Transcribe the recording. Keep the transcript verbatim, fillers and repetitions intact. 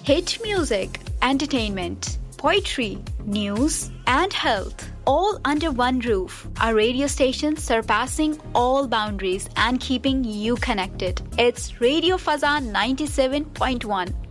Hit music, entertainment, poetry, news, and health, all under one roof. A radio station surpassing all boundaries and keeping you connected. It's Radio Fazan ninety-seven point one,